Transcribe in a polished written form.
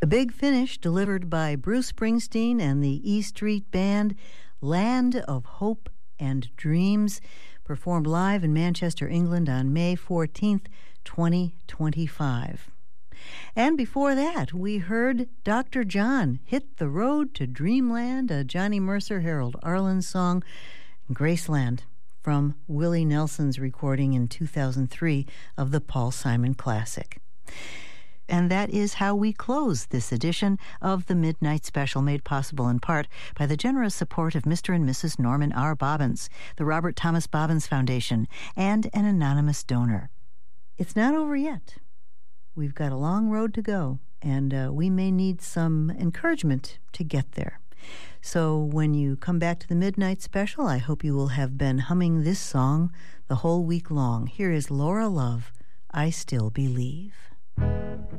The Big Finish, delivered by Bruce Springsteen and the E Street Band, Land of Hope and Dreams, performed live in Manchester, England on May 14th, 2025. And before that, we heard Dr. John, Hit the Road to Dreamland, a Johnny Mercer, Harold Arlen song, Graceland, from Willie Nelson's recording in 2003 of the Paul Simon Classic. And that is how we close this edition of the Midnight Special, made possible in part by the generous support of Mr. and Mrs. Norman R. Bobbins, the Robert Thomas Bobbins Foundation, and an anonymous donor. It's not over yet. We've got a long road to go, and we may need some encouragement to get there. So when you come back to the Midnight Special, I hope you will have been humming this song the whole week long. Here is Laura Love, I Still Believe.